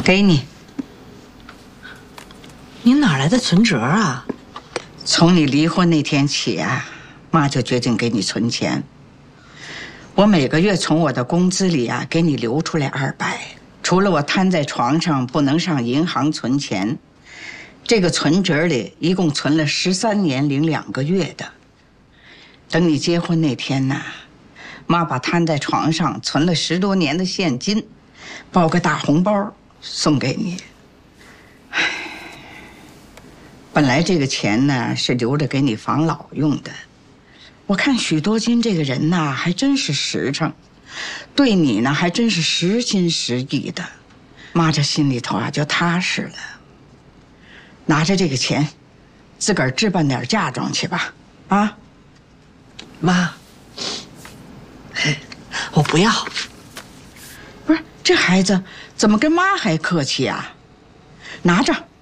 给你。 你哪来的存折啊？ 从你离婚那天起啊，妈就决定给你存钱。我每个月从我的工资里啊给你留出来200，除了我瘫在床上不能上银行存钱，这个存折里一共存了13年零2个月的。等你结婚那天呢，妈把瘫在床上存了10多年的现金，包个大红包送给你。本来这个钱呢是留着给你防老用的，我看许多金这个人呐还真是实诚，对你呢还真是实心实意的，妈这心里头啊就踏实了。拿着这个钱，自个儿置办点嫁妆去吧，啊？ 妈，我不要。 不是，这孩子怎么跟妈还客气啊？拿着。